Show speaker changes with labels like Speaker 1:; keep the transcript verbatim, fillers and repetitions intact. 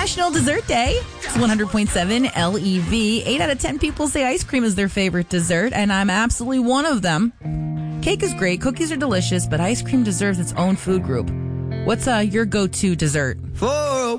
Speaker 1: National Dessert Day. It's one hundred point seven L E V. Eight out of ten people say ice cream is their favorite dessert, and I'm absolutely one of them. Cake is great, cookies are delicious, but ice cream deserves its own food group. What's uh, your go-to dessert?
Speaker 2: For